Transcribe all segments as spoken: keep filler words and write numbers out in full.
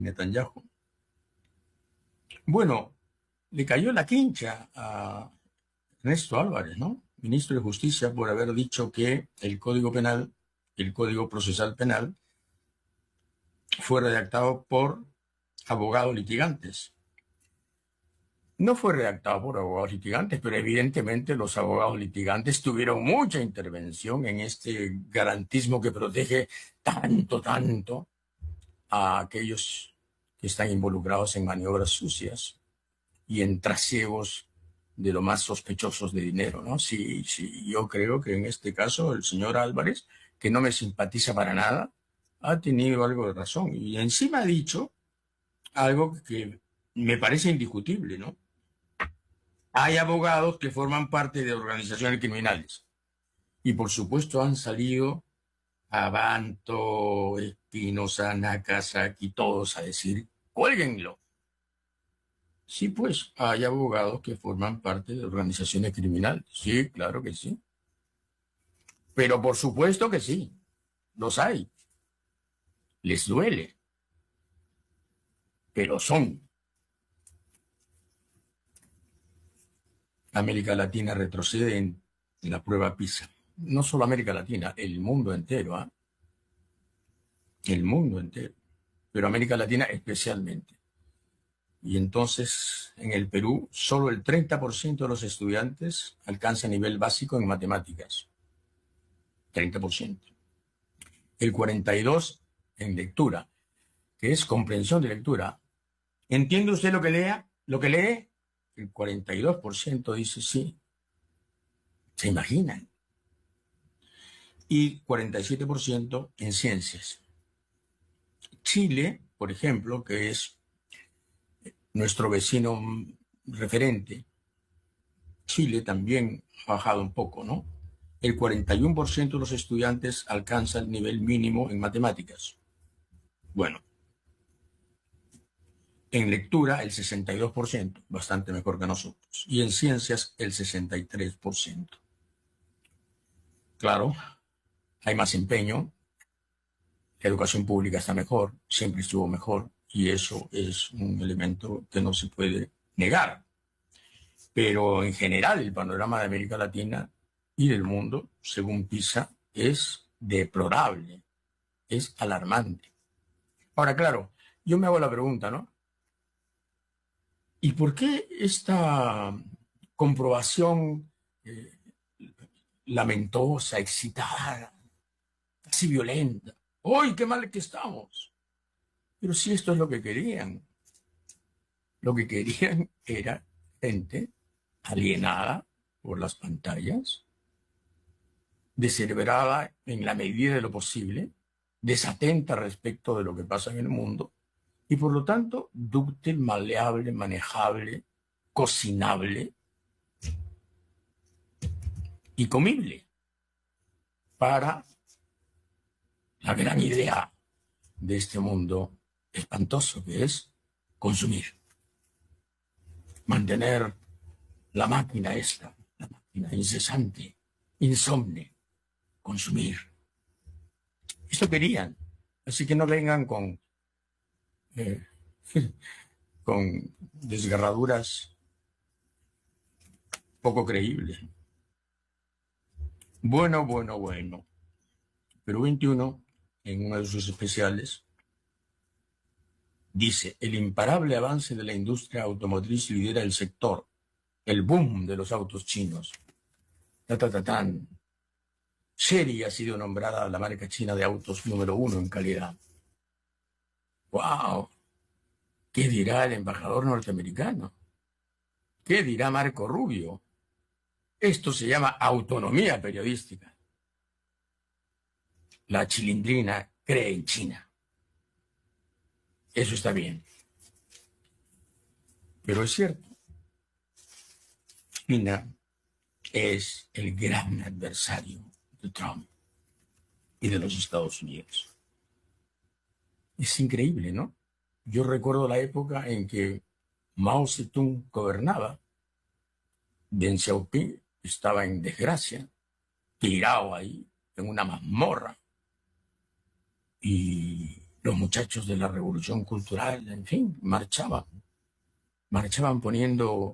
Netanyahu. Bueno, le cayó la quincha a Ernesto Álvarez, ¿no? Ministro de Justicia, por haber dicho que el Código Penal, el Código Procesal Penal, fue redactado por abogados litigantes. No fue redactado por abogados litigantes, pero evidentemente los abogados litigantes tuvieron mucha intervención en este garantismo que protege tanto, tanto a aquellos que están involucrados en maniobras sucias y en trasiegos de lo más sospechosos de dinero, ¿no? Sí, sí, yo creo que en este caso el señor Álvarez, que no me simpatiza para nada, ha tenido algo de razón. Y encima ha dicho algo que me parece indiscutible, ¿no? Hay abogados que forman parte de organizaciones criminales y por supuesto han salido Abanto, Espinosa, Nakazaki, todos a decir, cuélguenlo. Sí, pues hay abogados que forman parte de organizaciones criminales. Sí, claro que sí. Pero por supuesto que sí, los hay. Les duele, pero son. América Latina retrocede en la prueba PISA. No solo América Latina, el mundo entero, ¿ah? El mundo entero. Pero América Latina especialmente. Y entonces, en el Perú, solo el treinta por ciento de los estudiantes alcanza nivel básico en matemáticas. treinta por ciento. El cuarenta y dos por ciento en lectura, que es comprensión de lectura. ¿Entiende usted lo que lea? ¿Lo que lee? El cuarenta y dos por ciento dice sí. ¿Se imaginan? Y cuarenta y siete por ciento en ciencias. Chile, por ejemplo, que es nuestro vecino referente, Chile también ha bajado un poco, ¿no? El cuarenta y uno por ciento de los estudiantes alcanza el nivel mínimo en matemáticas. Bueno, en lectura el sesenta y dos por ciento, bastante mejor que nosotros. Y en ciencias el sesenta y tres por ciento. Claro, hay más empeño, la educación pública está mejor, siempre estuvo mejor, y eso es un elemento que no se puede negar. Pero en general el panorama de América Latina y del mundo, según PISA, es deplorable, es alarmante. Ahora, claro, yo me hago la pregunta, ¿no? ¿Y por qué esta comprobación eh, lamentosa, excitada, casi violenta? ¡Uy, qué mal que estamos! Pero si esto es lo que querían, lo que querían era gente alienada por las pantallas, descerebrada en la medida de lo posible, desatenta respecto de lo que pasa en el mundo, y por lo tanto dúctil, maleable, manejable, cocinable y comible para la gran idea de este mundo espantoso que es consumir, mantener la máquina esta, la máquina incesante, insomne, consumir. Esto querían, así que no vengan con, eh, con desgarraduras poco creíbles. Bueno, bueno, bueno. Perú veintiuno, en uno de sus especiales, dice, el imparable avance de la industria automotriz lidera el sector, el boom de los autos chinos. Ta, ta, ta, tan. Chery ha sido nombrada la marca china de autos número uno en calidad. ¡Wow! ¿Qué dirá el embajador norteamericano? ¿Qué dirá Marco Rubio? Esto se llama autonomía periodística. La chilindrina cree en China. Eso está bien. Pero es cierto. China es el gran adversario de Trump y de los Estados Unidos. Es increíble, ¿no? Yo recuerdo la época en que Mao Zedong gobernaba, Deng Xiaoping estaba en desgracia, tirado ahí en una mazmorra, y Los muchachos de la Revolución Cultural, en fin, marchaban. Marchaban poniendo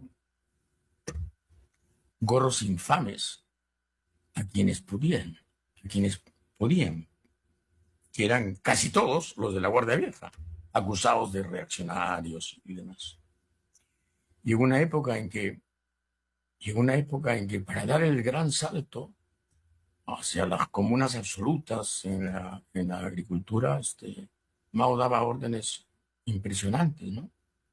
gorros infames a quienes podían, a quienes podían, que eran casi todos los de la Guardia Vieja, acusados de reaccionarios y demás. Llegó una época en que, llegó una época en que para dar el gran salto hacia las comunas absolutas en la, en la agricultura, este, Mao daba órdenes impresionantes, ¿no?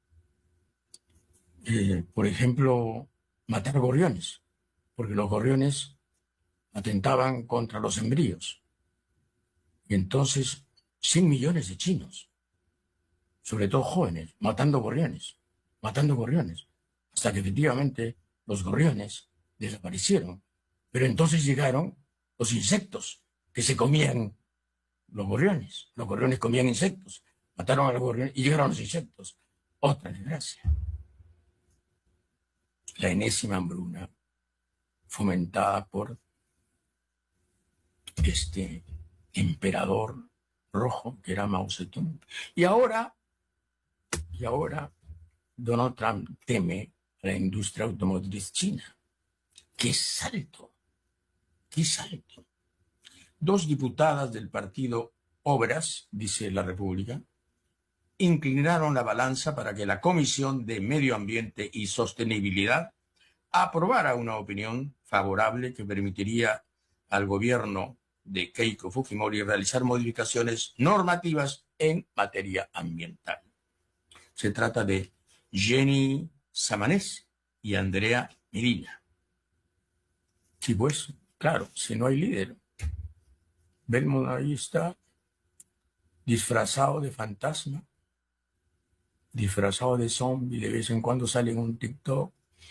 Eh, por ejemplo, matar gorriones, porque los gorriones atentaban contra los sembríos. Y entonces, cien millones de chinos, sobre todo jóvenes, matando gorriones, matando gorriones, hasta que efectivamente los gorriones desaparecieron. Pero entonces llegaron los insectos que se comían los gorriones. Los gorriones comían insectos, mataron a los gorriones y llegaron los insectos. Otra desgracia. La enésima hambruna fomentada por este emperador rojo que era Mao Zedong. Y ahora, y ahora Donald Trump teme a la industria automotriz china. ¡Qué salto! ¡Qué salto! Dos diputadas del partido Obras, dice la República, inclinaron la balanza para que la Comisión de Medio Ambiente y Sostenibilidad aprobara una opinión favorable que permitiría al gobierno de Keiko Fujimori realizar modificaciones normativas en materia ambiental. Se trata de Jenny Samanés y Andrea Medina. Sí, pues, claro, si no hay líder. Belmont ahí está, disfrazado de fantasma, disfrazado de zombie, de vez en cuando sale en un TikTok.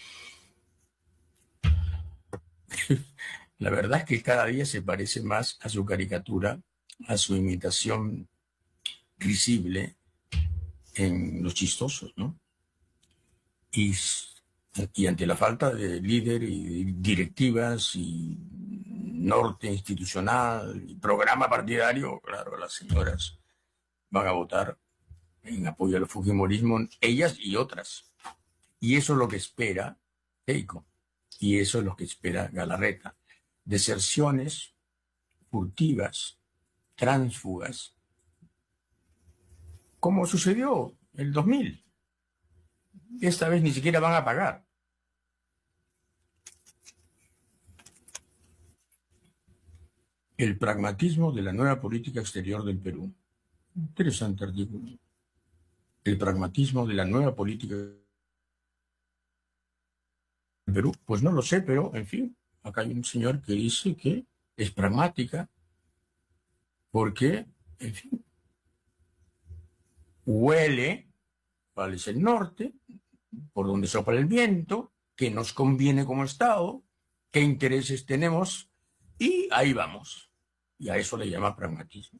La verdad es que cada día se parece más a su caricatura, a su imitación risible en Los Chistosos, ¿no? Y, y ante la falta de líder y directivas y norte institucional y programa partidario, claro, las señoras van a votar en apoyo al fujimorismo, ellas y otras. Y eso es lo que espera Keiko. Y eso es lo que espera Galarreta. Deserciones furtivas, tránsfugas, como sucedió en el dos mil. Esta vez ni siquiera van a pagar. El pragmatismo de la nueva política exterior del Perú. Interesante artículo. El pragmatismo de la nueva política del Perú. Pues no lo sé, pero en fin, acá hay un señor que dice que es pragmática porque, en fin, huele, cuál es el norte, por donde sopla el viento, qué nos conviene como Estado, qué intereses tenemos, y ahí vamos. Y a eso le llama pragmatismo.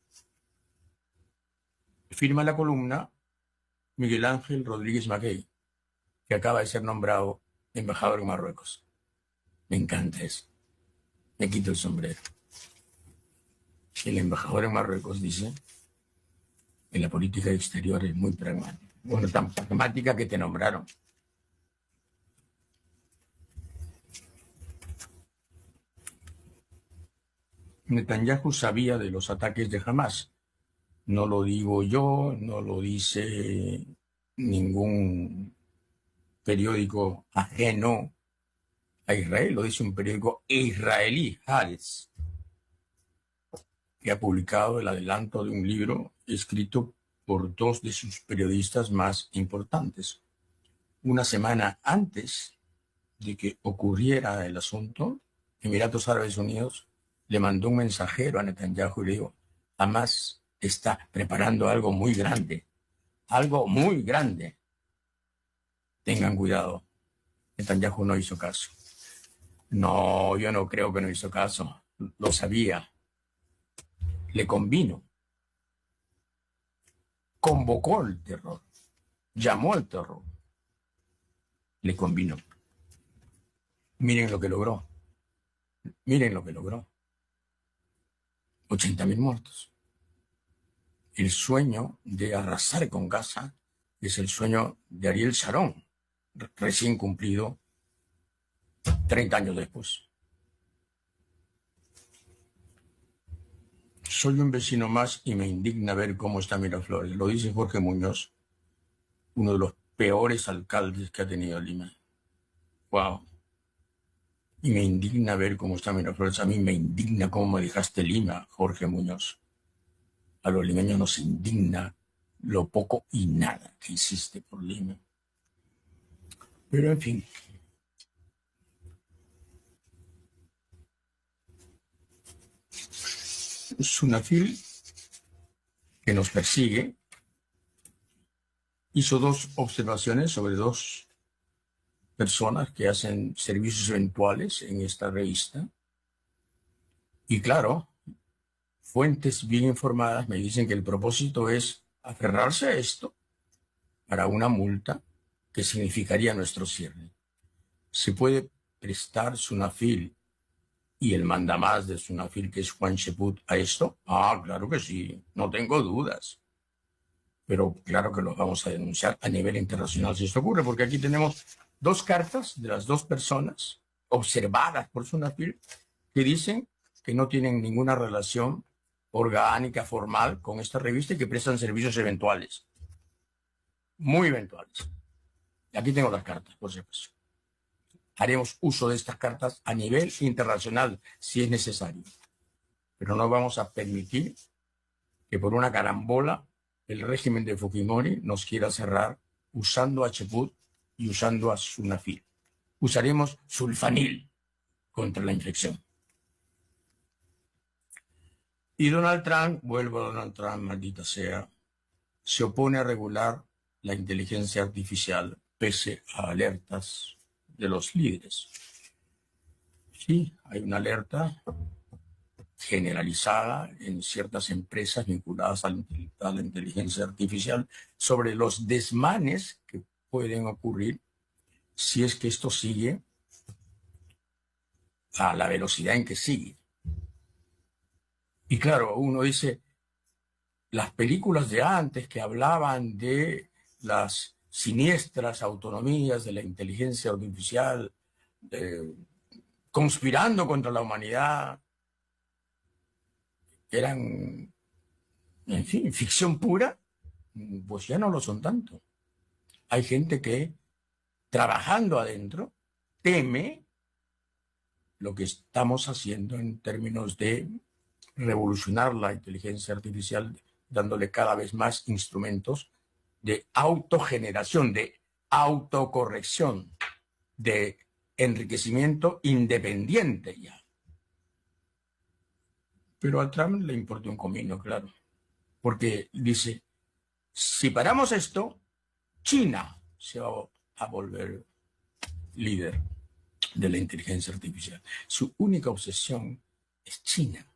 Firma la columna Miguel Ángel Rodríguez Mackey, que acaba de ser nombrado embajador en Marruecos. Me encanta eso. Me quito el sombrero. El embajador en Marruecos dice que la política exterior es muy pragmática. Bueno, tan pragmática que te nombraron. Netanyahu sabía de los ataques de Hamás. No lo digo yo, no lo dice ningún periódico ajeno a Israel, lo dice un periódico israelí, Haaretz, que ha publicado el adelanto de un libro escrito por dos de sus periodistas más importantes. Una semana antes de que ocurriera el asunto, Emiratos Árabes Unidos le mandó un mensajero a Netanyahu y le dijo: Hamás está preparando algo muy grande, algo muy grande. Tengan cuidado. Netanyahu no hizo caso. No, yo no creo que no hizo caso. Lo sabía. Le convino. Convocó el terror. Llamó al terror. Le convino. Miren lo que logró. Miren lo que logró. ochenta mil muertos. el sueño de arrasar con Gaza es el sueño de Ariel Sharon, recién cumplido treinta años después. Soy un vecino más y me indigna ver cómo está Miraflores. Lo dice Jorge Muñoz, uno de los peores alcaldes que ha tenido Lima. Wow. Y me indigna ver cómo está Miraflores. A mí me indigna cómo me dejaste Lima, Jorge Muñoz. A los limeños nos indigna lo poco y nada que hiciste por Lima. Pero en fin. Sunafil, que nos persigue, hizo dos observaciones sobre dos personas que hacen servicios eventuales en esta revista. Y claro, fuentes bien informadas me dicen que el propósito es aferrarse a esto para una multa que significaría nuestro cierre. ¿Se puede prestar Sunafil y el mandamás de Sunafil, que es Juan Cheput, a esto? Ah, claro que sí, no tengo dudas. Pero claro que lo vamos a denunciar a nivel internacional si esto ocurre, porque aquí tenemos dos cartas de las dos personas observadas por Sunafil que dicen que no tienen ninguna relación orgánica, formal con esta revista y que prestan servicios eventuales. Muy eventuales. Y aquí tengo las cartas, por supuesto. Haremos uso de estas cartas a nivel internacional si es necesario. Pero no vamos a permitir que por una carambola el régimen de Fujimori nos quiera cerrar usando a Cheput y usando a Sunafil. Usaremos sulfanil contra la infección. Y Donald Trump, vuelvo a Donald Trump, maldita sea, se opone a regular la inteligencia artificial pese a alertas de los líderes. Sí, hay una alerta generalizada en ciertas empresas vinculadas a la inteligencia artificial sobre los desmanes que pueden ocurrir si es que esto sigue a la velocidad en que sigue. Y claro, uno dice, las películas de antes que hablaban de las siniestras autonomías de la inteligencia artificial, eh, conspirando contra la humanidad, eran, en fin, ficción pura, pues ya no lo son tanto. Hay gente que, trabajando adentro, teme lo que estamos haciendo en términos de revolucionar la inteligencia artificial, dándole cada vez más instrumentos de autogeneración, de autocorrección, de enriquecimiento independiente ya. Pero a Trump le importa un comino, claro, porque dice, si paramos esto, China se va a volver líder de la inteligencia artificial. Su única obsesión es China.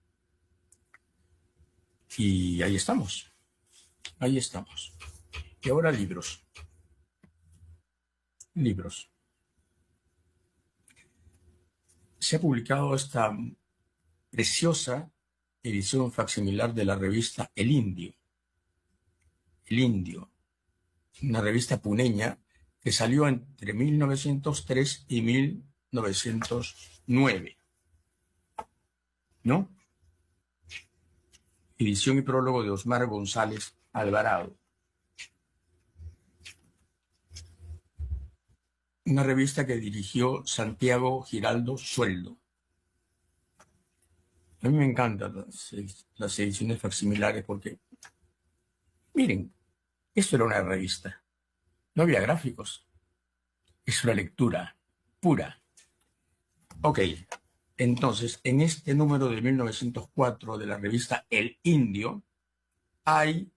Y ahí estamos, ahí estamos. Y ahora libros. Libros. Se ha publicado esta preciosa edición facsimilar de la revista El Indio. El Indio, una revista puneña que salió entre mil novecientos tres y mil novecientos nueve. ¿No? Edición y prólogo de Osmar González Alvarado. Una revista que dirigió Santiago Giraldo Sueldo. A mí me encantan las, las ediciones facsimilares porque, miren, esto era una revista. No había gráficos. Es una lectura pura. Ok, entonces, en este número de mil novecientos cuatro de la revista El Indio, hay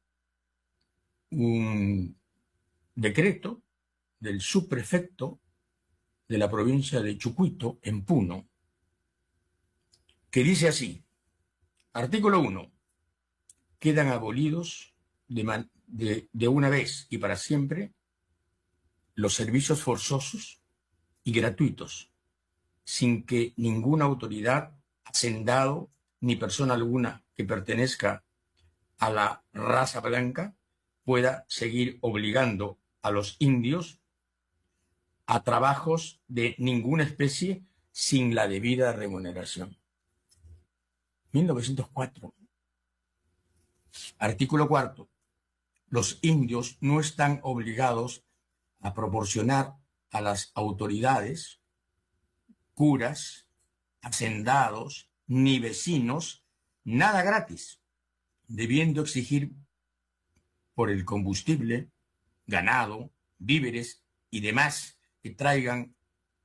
un decreto del subprefecto de la provincia de Chucuito, en Puno, que dice así, artículo uno, quedan abolidos de, man, de, de una vez y para siempre los servicios forzosos y gratuitos, sin que ninguna autoridad, hacendado, ni persona alguna que pertenezca a la raza blanca pueda seguir obligando a los indios a trabajos de ninguna especie sin la debida remuneración. mil novecientos cuatro. Artículo cuarto. Los indios no están obligados a proporcionar a las autoridades, curas, hacendados, ni vecinos, nada gratis, debiendo exigir por el combustible, ganado, víveres y demás que traigan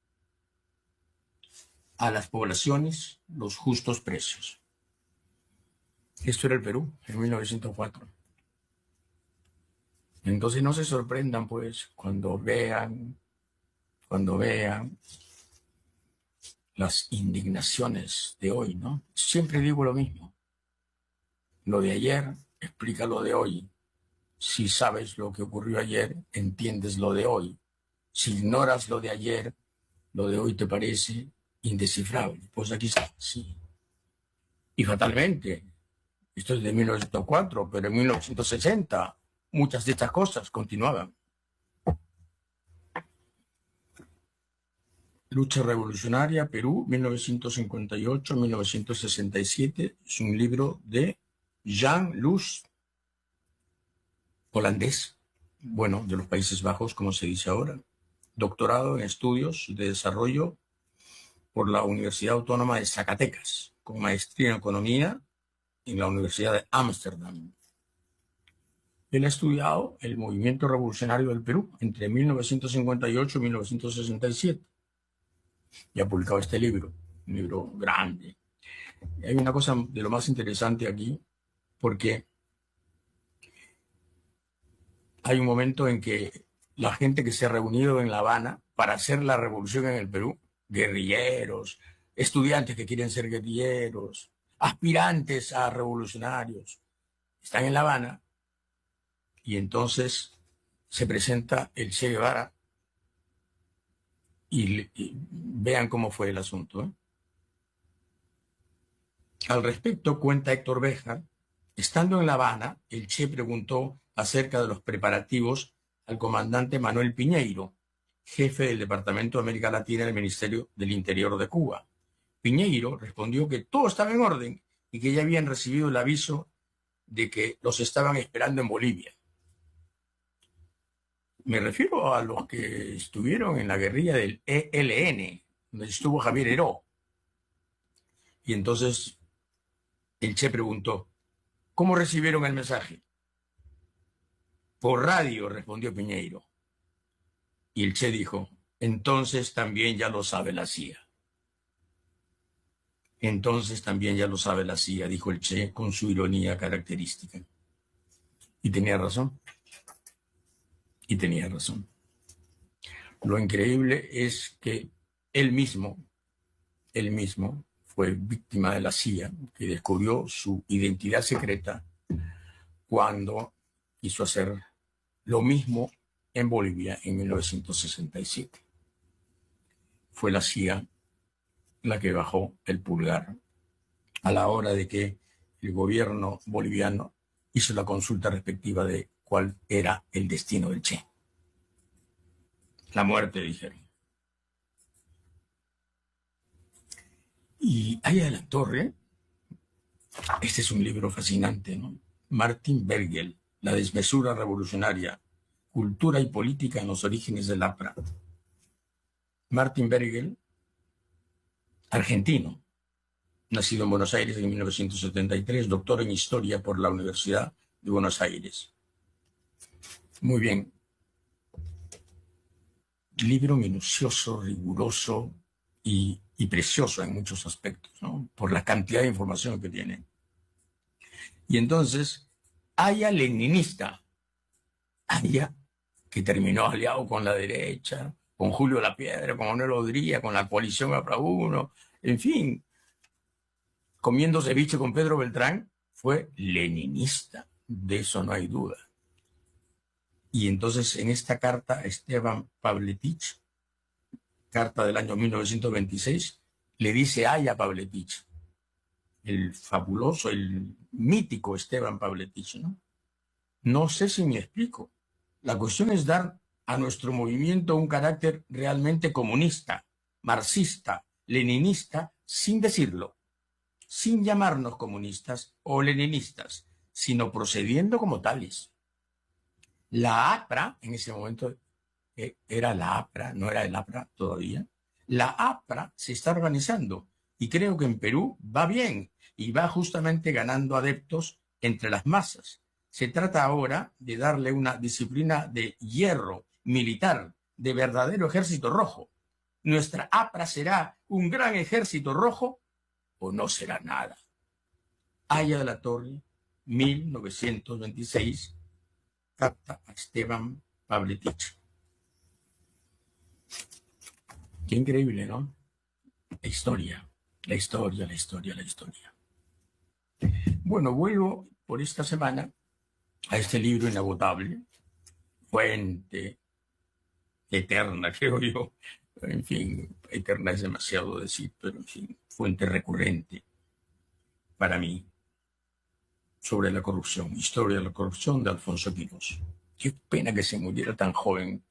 a las poblaciones los justos precios. Esto era el Perú en mil novecientos cuatro. Entonces no se sorprendan, pues, cuando vean, cuando vean las indignaciones de hoy, ¿no? Siempre digo lo mismo. Lo de ayer explica lo de hoy. Si sabes lo que ocurrió ayer, entiendes lo de hoy. Si ignoras lo de ayer, lo de hoy te parece indescifrable. Pues aquí está, sí. Y fatalmente, esto es de mil novecientos cuatro, pero en mil novecientos sesenta muchas de estas cosas continuaban. Lucha revolucionaria, Perú, mil novecientos cincuenta y ocho a mil novecientos sesenta y siete. Es un libro de Jan Luz, holandés, bueno, de los Países Bajos, como se dice ahora. Doctorado en estudios de desarrollo por la Universidad Autónoma de Zacatecas, con maestría en economía en la Universidad de Ámsterdam. Él ha estudiado el movimiento revolucionario del Perú entre mil novecientos cincuenta y ocho y mil novecientos sesenta y siete. Y ha publicado este libro, un libro grande. Y hay una cosa de lo más interesante aquí, porque hay un momento en que la gente que se ha reunido en La Habana para hacer la revolución en el Perú, guerrilleros, estudiantes que quieren ser guerrilleros, aspirantes a revolucionarios, están en La Habana y entonces se presenta el Che Guevara y, y vean cómo fue el asunto, ¿eh? Al respecto, cuenta Héctor Béjar, estando en La Habana, el Che preguntó acerca de los preparativos al comandante Manuel Piñeiro, jefe del Departamento de América Latina del Ministerio del Interior de Cuba. Piñeiro respondió que todo estaba en orden y que ya habían recibido el aviso de que los estaban esperando en Bolivia. Me refiero a los que estuvieron en la guerrilla del E L N, donde estuvo Javier Heró. Y entonces el Che preguntó, ¿cómo recibieron el mensaje? Por radio, respondió Piñeiro. Y el Che dijo, entonces también ya lo sabe la C I A. Entonces también ya lo sabe la C I A, dijo el Che con su ironía característica. Y tenía razón. Y tenía razón. Lo increíble es que él mismo, él mismo fue víctima de la C I A, que descubrió su identidad secreta cuando quiso hacer lo mismo en Bolivia en mil novecientos sesenta y siete. Fue la C I A la que bajó el pulgar a la hora de que el gobierno boliviano hizo la consulta respectiva de cuál era el destino del Che. La muerte, dijeron. Y Aya de la Torre, este es un libro fascinante, ¿no? Martin Bergel, La desmesura revolucionaria, cultura y política en los orígenes del A P R A. Martin Bergel, argentino, nacido en Buenos Aires en mil novecientos setenta y tres, doctor en Historia por la Universidad de Buenos Aires. Muy bien. Libro minucioso, riguroso y, y precioso en muchos aspectos, ¿no? Por la cantidad de información que tiene. Y entonces, Aya leninista, Aya que terminó aliado con la derecha, con Julio Lapiedra, con Manuel Odría, con la coalición A P R A uno, en fin, comiendo ceviche con Pedro Beltrán, fue leninista, de eso no hay duda. Y entonces en esta carta, Esteban Pavletich, carta del año mil novecientos veintiséis, le dice Aya a Pavletich, el fabuloso, el mítico Esteban Pavletich, ¿no? No sé si me explico. La cuestión es dar a nuestro movimiento un carácter realmente comunista, marxista, leninista, sin decirlo, sin llamarnos comunistas o leninistas, sino procediendo como tales. La APRA, en ese momento eh, era la APRA, no era el APRA todavía, la APRA se está organizando y creo que en Perú va bien y va justamente ganando adeptos entre las masas. Se trata ahora de darle una disciplina de hierro militar, de verdadero ejército rojo. ¿Nuestra APRA será un gran ejército rojo o no será nada? Haya de la Torre, mil novecientos veintiséis, capta a Esteban Pavletich. Qué increíble, ¿no? La historia, la historia, la historia, la historia. Bueno, vuelvo por esta semana a este libro inagotable, fuente eterna, creo yo. En fin, eterna es demasiado decir, pero en fin, fuente recurrente para mí sobre la corrupción, historia de la corrupción de Alfonso Quirós. Qué pena que se muriera tan joven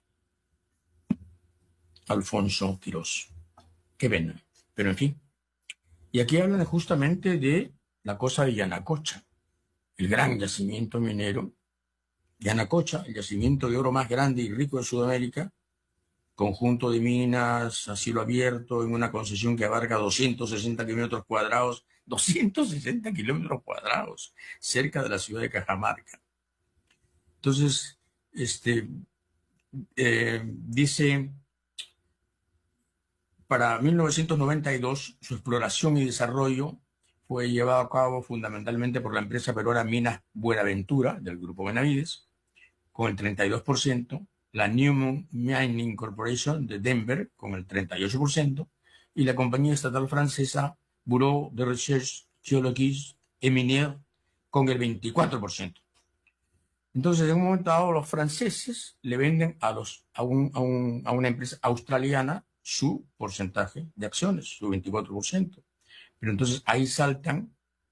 Alfonso Quirós. Qué pena, pero en fin. Y aquí hablan justamente de la cosa de Yanacocha, el gran yacimiento minero. Yanacocha, el yacimiento de oro más grande y rico de Sudamérica, conjunto de minas a cielo abierto en una concesión que abarca doscientos sesenta kilómetros cuadrados, doscientos sesenta kilómetros cuadrados, cerca de la ciudad de Cajamarca. Entonces, este, eh, dice, para mil novecientos noventa y dos, su exploración y desarrollo fue llevado a cabo fundamentalmente por la empresa peruana Minas Buenaventura, del Grupo Benavides, con el treinta y dos por ciento, la Newmont Mining Corporation de Denver con el treinta y ocho por ciento y la compañía estatal francesa Bureau de Recherche Géologique et Minière con el veinticuatro por ciento. Entonces, en un momento dado, los franceses le venden a, los, a, un, a, un, a una empresa australiana su porcentaje de acciones, su veinticuatro por ciento. Pero entonces ahí saltan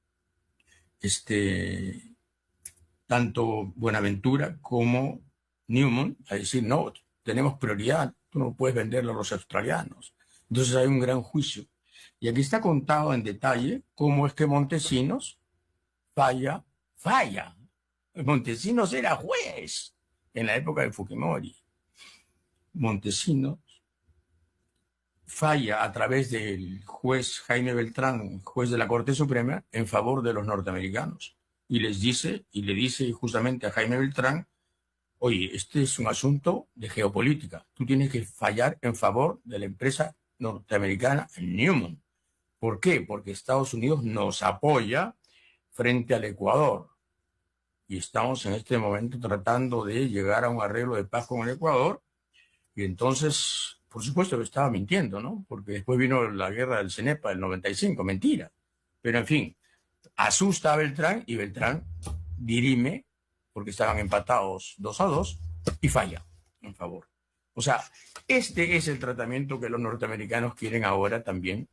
este, tanto Buenaventura como Newmont a decir, no, tenemos prioridad, tú no puedes venderlo a los australianos. Entonces hay un gran juicio. Y aquí está contado en detalle cómo es que Montesinos falla, falla. Montesinos era juez en la época de Fujimori. Montesinos falla a través del juez Jaime Beltrán, juez de la Corte Suprema, en favor de los norteamericanos. Y les dice, y le dice justamente a Jaime Beltrán, oye, este es un asunto de geopolítica. Tú tienes que fallar en favor de la empresa norteamericana Newmont. ¿Por qué? Porque Estados Unidos nos apoya frente al Ecuador. Y estamos en este momento tratando de llegar a un arreglo de paz con el Ecuador. Y entonces, por supuesto que estaba mintiendo, ¿no? Porque después vino la guerra del CENEPA del noventa y cinco, mentira. Pero en fin, asusta a Beltrán y Beltrán dirime, porque estaban empatados dos a dos, y falla en favor. O sea, este es el tratamiento que los norteamericanos quieren ahora también.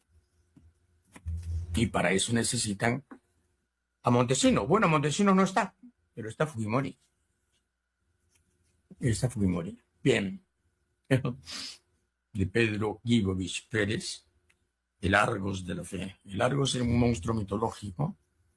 Y para eso necesitan a Montesinos. Bueno, Montesinos no está, pero está Fujimori. Está Fujimori. Bien. De Pedro Gigovich Pérez, el Argos de la fe. El Argos es un monstruo mitológico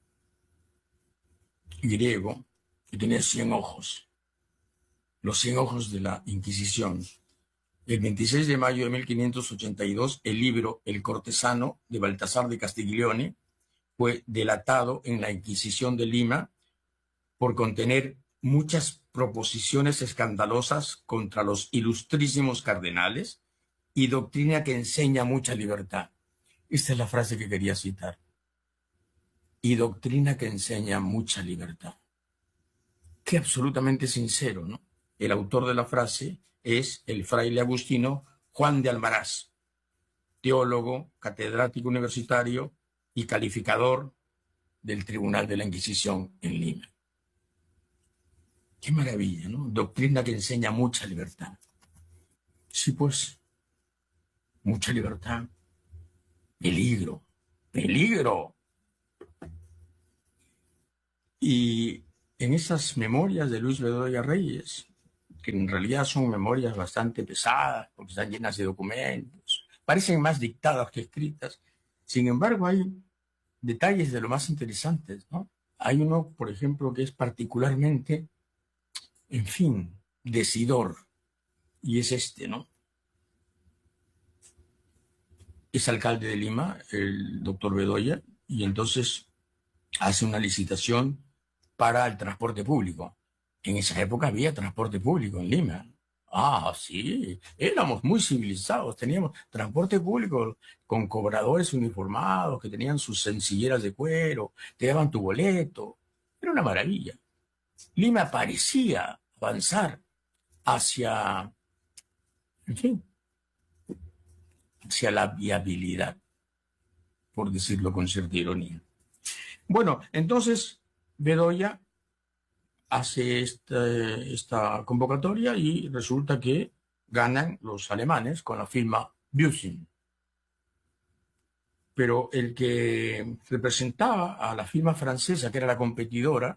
griego que tenía cien ojos. Los cien ojos de la Inquisición. El veintiséis de mayo de mil quinientos ochenta y dos, el libro El cortesano de Baltasar de Castiglione fue delatado en la Inquisición de Lima por contener muchas proposiciones escandalosas contra los ilustrísimos cardenales y doctrina que enseña mucha libertad. Esta es la frase que quería citar. Y doctrina que enseña mucha libertad. Qué absolutamente sincero, ¿no? El autor de la frase es el fraile agustino Juan de Almaraz, teólogo, catedrático universitario y calificador del Tribunal de la Inquisición en Lima. Qué maravilla, ¿no? Doctrina que enseña mucha libertad. Sí, pues, mucha libertad. Peligro, peligro. Y en esas memorias de Luis Bedoya Reyes, que en realidad son memorias bastante pesadas, porque están llenas de documentos, parecen más dictadas que escritas. Sin embargo, hay detalles de lo más interesantes, ¿no? Hay uno, por ejemplo, que es particularmente, en fin, decidor, y es este, ¿no? Es alcalde de Lima, el doctor Bedoya, y entonces hace una licitación para el transporte público. En esa época había transporte público en Lima. Ah, sí, éramos muy civilizados, teníamos transporte público con cobradores uniformados que tenían sus sencilleras de cuero, te daban tu boleto. Era una maravilla. Lima parecía avanzar hacia, en fin, hacia la viabilidad, por decirlo con cierta ironía. Bueno, entonces Bedoya hace esta, esta convocatoria y resulta que ganan los alemanes con la firma Büsing. Pero el que representaba a la firma francesa, que era la competidora,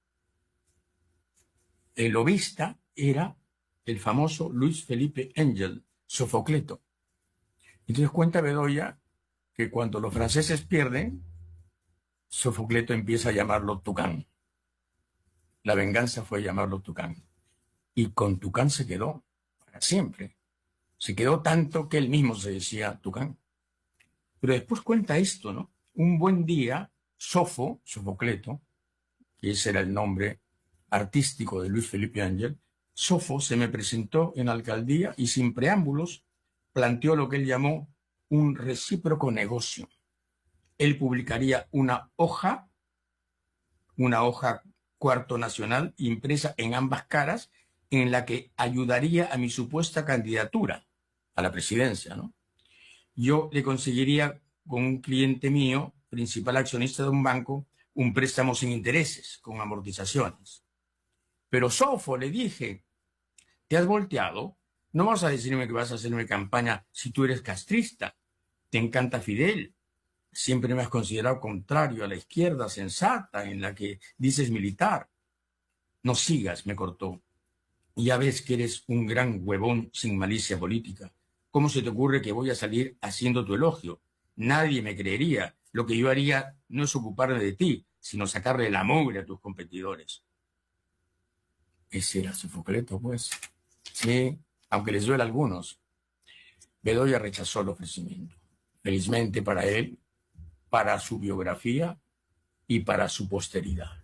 el lobista, era el famoso Luis Felipe Engel, Sofocleto. Entonces cuenta Bedoya que cuando los franceses pierden, Sofocleto empieza a llamarlo Tucán. La venganza fue llamarlo Tucán. Y con Tucán se quedó para siempre. Se quedó tanto que él mismo se decía Tucán. Pero después cuenta esto, ¿no? Un buen día, Sofo, Sofocleto, que ese era el nombre artístico de Luis Felipe Ángel, Sofo se me presentó en la alcaldía y sin preámbulos planteó lo que él llamó un recíproco negocio. Él publicaría una hoja, una hoja cuarto nacional impresa en ambas caras, en la que ayudaría a mi supuesta candidatura a la presidencia, ¿no? Yo le conseguiría con un cliente mío, principal accionista de un banco, un préstamo sin intereses, con amortizaciones. Pero Sofo, le dije, ¿te has volteado? No vas a decirme que vas a hacerme campaña si tú eres castrista. Te encanta Fidel. Siempre me has considerado contrario a la izquierda sensata en la que dices militar. No sigas, me cortó. Ya ves que eres un gran huevón sin malicia política. ¿Cómo se te ocurre que voy a salir haciendo tu elogio? Nadie me creería. Lo que yo haría no es ocuparme de ti, sino sacarle la mugre a tus competidores. Ese era Sofocleto, pues. Sí, aunque les duele a algunos. Bedoya rechazó el ofrecimiento. Felizmente para él, para su biografía y para su posteridad.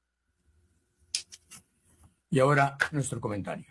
Y ahora nuestro comentario.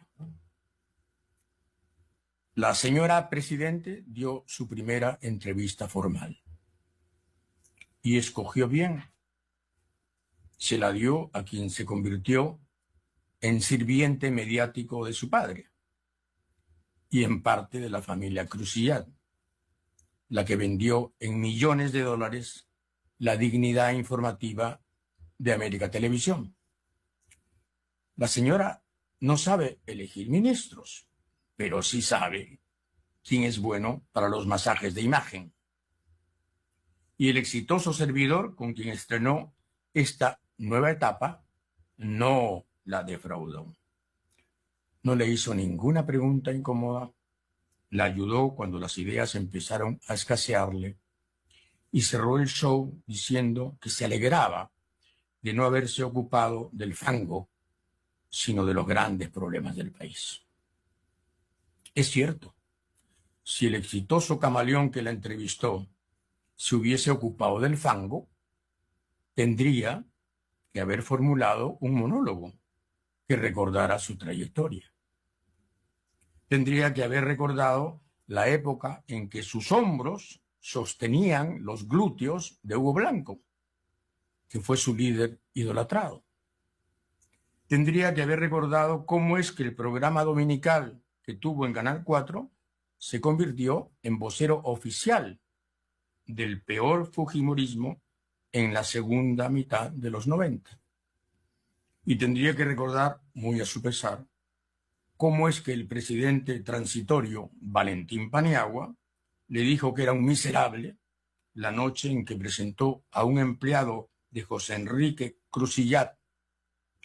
La señora presidente dio su primera entrevista formal. Y escogió bien. Se la dio a quien se convirtió en sirviente mediático de su padre y en parte de la familia Cruciat, la que vendió en millones de dólares la dignidad informativa de América Televisión. La señora no sabe elegir ministros, pero sí sabe quién es bueno para los masajes de imagen. Y el exitoso servidor con quien estrenó esta nueva etapa no la defraudó. No le hizo ninguna pregunta incómoda, la ayudó cuando las ideas empezaron a escasearle y cerró el show diciendo que se alegraba de no haberse ocupado del fango, sino de los grandes problemas del país. Es cierto, si el exitoso camaleón que la entrevistó se hubiese ocupado del fango, tendría que haber formulado un monólogo que recordara su trayectoria. Tendría que haber recordado la época en que sus hombros sostenían los glúteos de Hugo Blanco, que fue su líder idolatrado. Tendría que haber recordado cómo es que el programa dominical que tuvo en Canal cuatro se convirtió en vocero oficial del peor fujimorismo en la segunda mitad de los noventa. Y tendría que recordar, muy a su pesar, cómo es que el presidente transitorio Valentín Paniagua le dijo que era un miserable la noche en que presentó a un empleado de José Enrique Cruciat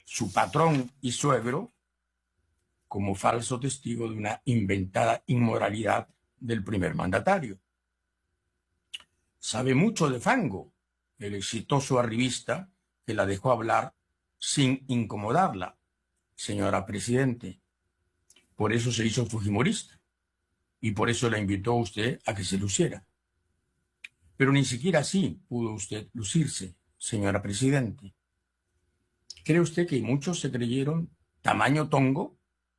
su patrón y suegro, como falso testigo de una inventada inmoralidad del primer mandatario. Sabe mucho de Fango, el exitoso arribista que la dejó hablar sin incomodarla, señora Presidente. Por eso se hizo fujimorista y por eso la invitó a usted a que se luciera. Pero ni siquiera así pudo usted lucirse, señora Presidente. ¿Cree usted que muchos se creyeron tamaño tongo?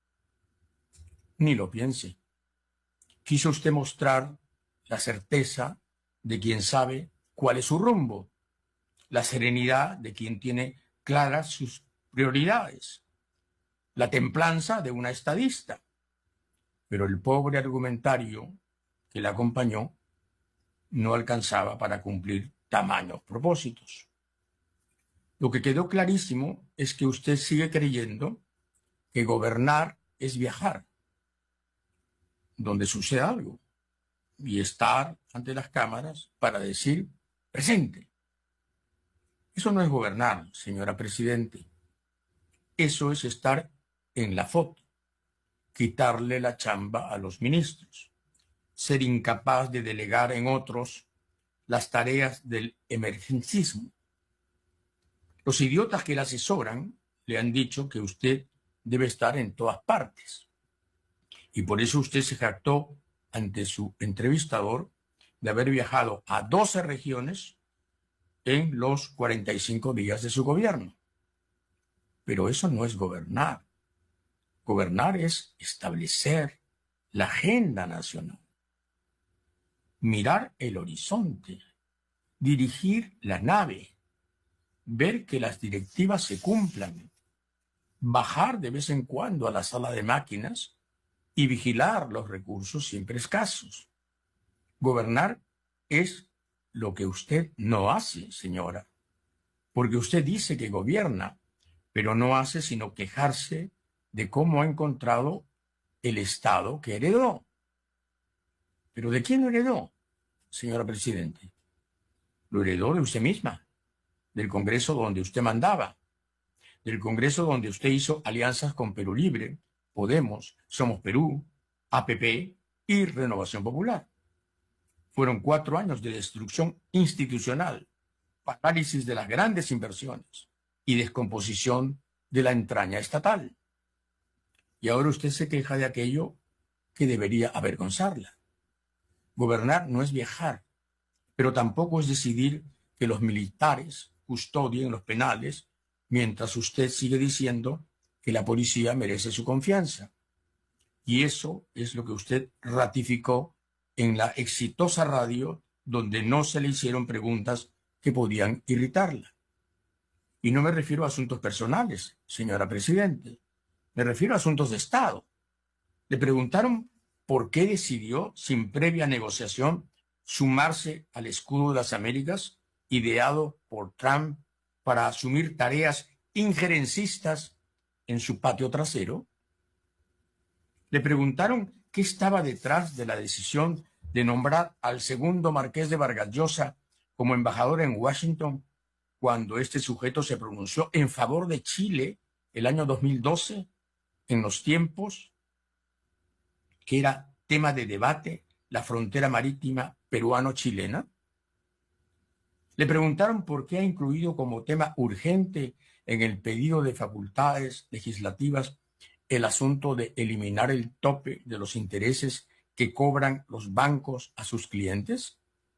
Ni lo piense. Quiso usted mostrar la certeza de quien sabe cuál es su rumbo, la serenidad de quien tiene claras sus prioridades, la templanza de una estadista. Pero el pobre argumentario que la acompañó no alcanzaba para cumplir tamaños propósitos. Lo que quedó clarísimo es que usted sigue creyendo que gobernar es viajar, donde suceda algo, y estar ante las cámaras para decir presente. Eso no es gobernar, señora Presidente. Eso es estar en la foto, quitarle la chamba a los ministros, ser incapaz de delegar en otros las tareas del emergencismo. Los idiotas que la asesoran le han dicho que usted debe estar en todas partes. Y por eso usted se jactó ante su entrevistador de haber viajado a doce regiones en los cuarenta y cinco días de su gobierno. Pero eso no es gobernar. Gobernar es establecer la agenda nacional, mirar el horizonte, dirigir la nave, ver que las directivas se cumplan, bajar de vez en cuando a la sala de máquinas y vigilar los recursos siempre escasos. Gobernar es lo que usted no hace, señora, porque usted dice que gobierna, pero no hace sino quejarse de cómo ha encontrado el Estado que heredó. ¿Pero de quién lo heredó, señora Presidente? Lo heredó de usted misma, del Congreso donde usted mandaba, del Congreso donde usted hizo alianzas con Perú Libre, Podemos, Somos Perú, A P P y Renovación Popular. Fueron cuatro años de destrucción institucional, parálisis de las grandes inversiones y descomposición de la entraña estatal. Y ahora usted se queja de aquello que debería avergonzarla. Gobernar no es viajar, pero tampoco es decidir que los militares custodien los penales mientras usted sigue diciendo que la policía merece su confianza. Y eso es lo que usted ratificó en la exitosa radio donde no se le hicieron preguntas que podían irritarla. Y no me refiero a asuntos personales, señora Presidente. Me refiero a asuntos de Estado. Le preguntaron por qué decidió, sin previa negociación, sumarse al escudo de las Américas, ideado por Trump para asumir tareas injerencistas en su patio trasero. Le preguntaron qué estaba detrás de la decisión de nombrar al segundo marqués de Vargas Llosa como embajador en Washington cuando este sujeto se pronunció en favor de Chile el año dos mil doce, en los tiempos que era tema de debate la frontera marítima peruano-chilena. Le preguntaron por qué ha incluido como tema urgente en el pedido de facultades legislativas el asunto de eliminar el tope de los intereses que cobran los bancos a sus clientes.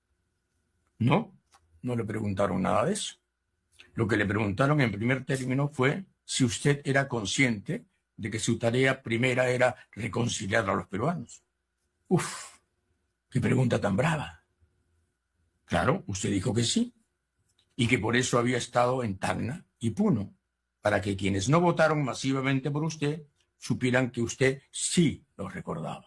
No, no le preguntaron nada de eso. Lo que le preguntaron en primer término fue si usted era consciente de que su tarea primera era reconciliar a los peruanos. Uf, qué pregunta tan brava. Claro, usted dijo que sí, y que por eso había estado en Tacna y Puno, para que quienes no votaron masivamente por usted supieran que usted sí los recordaba.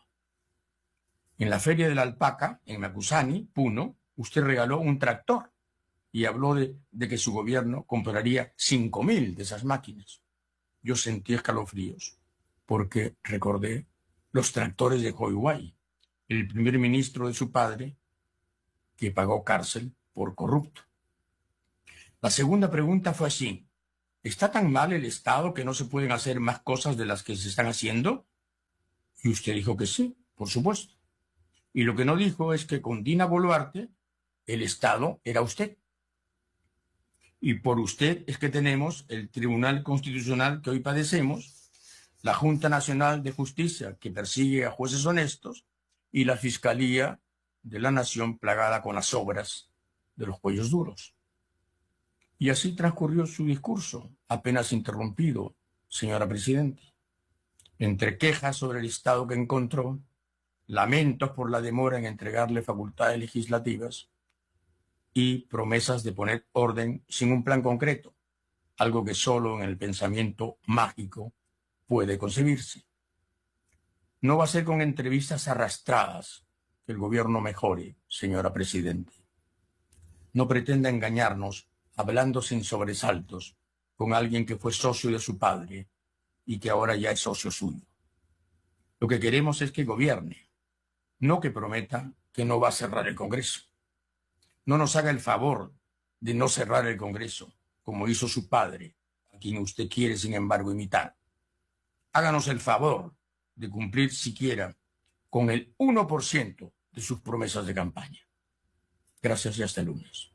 En la Feria de la Alpaca, en Macusani, Puno, usted regaló un tractor y habló de, de que su gobierno compraría cinco mil de esas máquinas. Yo sentí escalofríos porque recordé los tractores de Hoy-Guay, el primer ministro de su padre que pagó cárcel por corrupto. La segunda pregunta fue así. ¿Está tan mal el Estado que no se pueden hacer más cosas de las que se están haciendo? Y usted dijo que sí, por supuesto. Y lo que no dijo es que con Dina Boluarte el Estado era usted. Y por usted es que tenemos el Tribunal Constitucional que hoy padecemos, la Junta Nacional de Justicia que persigue a jueces honestos y la Fiscalía de la Nación plagada con las obras de los cuellos duros. Y así transcurrió su discurso, apenas interrumpido, señora Presidenta. Entre quejas sobre el Estado que encontró, lamentos por la demora en entregarle facultades legislativas y promesas de poner orden sin un plan concreto, algo que solo en el pensamiento mágico puede concebirse. No va a ser con entrevistas arrastradas que el gobierno mejore, señora Presidenta. No pretenda engañarnos hablando sin sobresaltos con alguien que fue socio de su padre y que ahora ya es socio suyo. Lo que queremos es que gobierne, no que prometa que no va a cerrar el Congreso. No nos haga el favor de no cerrar el Congreso, como hizo su padre, a quien usted quiere, sin embargo, imitar. Háganos el favor de cumplir siquiera con el uno por ciento de sus promesas de campaña. Gracias y hasta el lunes.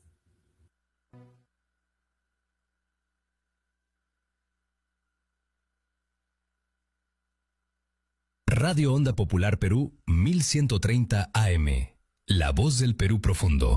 Radio Onda Popular Perú mil ciento treinta A M. La voz del Perú profundo.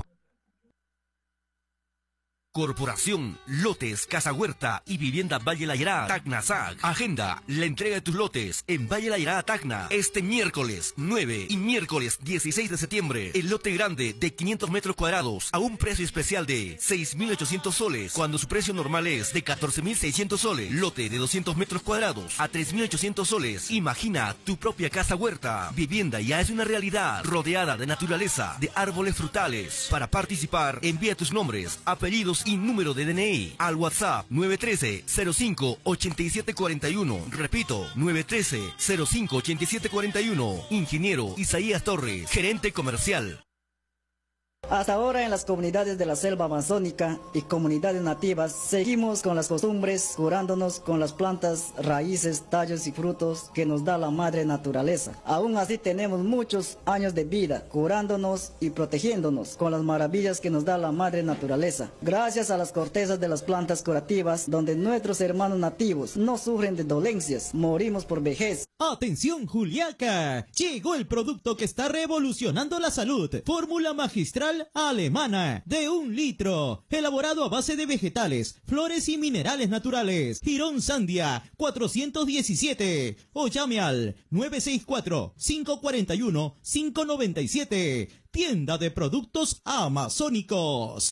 Corporación Lotes, Casa Huerta y Vivienda Valle Layará, Tacna S A C. Agenda la entrega de tus lotes en Valle Layará, Tacna, este miércoles nueve y miércoles dieciséis de septiembre. El lote grande de quinientos metros cuadrados a un precio especial de seis mil ochocientos soles, cuando su precio normal es de catorce mil seiscientos soles. Lote de doscientos metros cuadrados a tres mil ochocientos soles. Imagina tu propia casa huerta. Vivienda ya es una realidad, rodeada de naturaleza, de árboles frutales. Para participar, envía tus nombres, apellidos y número de D N I al WhatsApp nueve uno tres cero cinco ocho siete cuatro uno. Repito, nueve uno tres cero cinco ocho siete cuatro uno. Ingeniero Isaías Torres, gerente comercial. Hasta ahora en las comunidades de la selva amazónica y comunidades nativas seguimos con las costumbres curándonos con las plantas, raíces, tallos y frutos que nos da la madre naturaleza. Aún así tenemos muchos años de vida curándonos y protegiéndonos con las maravillas que nos da la madre naturaleza. Gracias a las cortezas de las plantas curativas donde nuestros hermanos nativos no sufren de dolencias, morimos por vejez. ¡Atención, Juliaca! Llegó el producto que está revolucionando la salud. Fórmula magistral alemana de un litro, elaborado a base de vegetales, flores y minerales naturales. Girón Sandia cuatrocientos diecisiete o llame al nueve seis cuatro, cinco cuatro uno, cinco nueve siete. Tienda de productos amazónicos.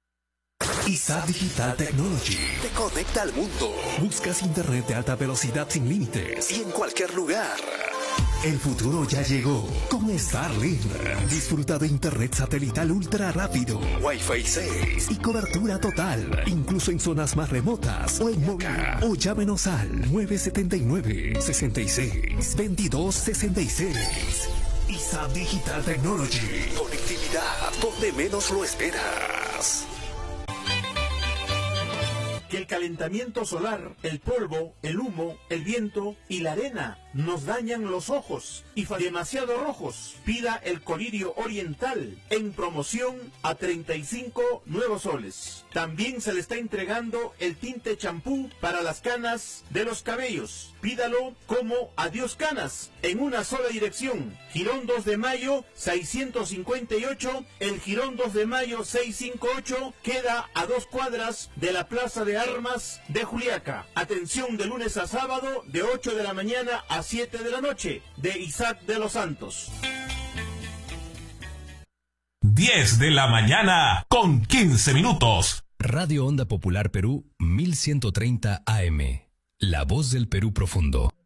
I S A Digital Technology te conecta al mundo. Buscas internet de alta velocidad sin límites y en cualquier lugar. El futuro ya llegó con Starlink. Disfruta de internet satelital ultra rápido, Wi-Fi seis y cobertura total, incluso en zonas más remotas o en móvil. O llámenos al nueve siete nueve, seis seis, veintidós sesenta y seis. I S A Digital Technology. Conectividad donde menos lo esperas. Que el calentamiento solar, el polvo, el humo, el viento y la arena nos dañan los ojos y fa demasiado rojos. Pida el colirio oriental en promoción a treinta y cinco nuevos soles. También se le está entregando el tinte champú para las canas de los cabellos. Pídalo como Adiós Canas en una sola dirección. Girón dos de mayo seiscientos cincuenta y ocho. El Girón dos de mayo seiscientos cincuenta y ocho queda a dos cuadras de la Plaza de Armas de Juliaca. Atención de lunes a sábado de ocho de la mañana a siete de la noche. De Isaac de los Santos. diez de la mañana con quince minutos. Radio Onda Popular Perú mil ciento treinta A M. La voz del Perú profundo.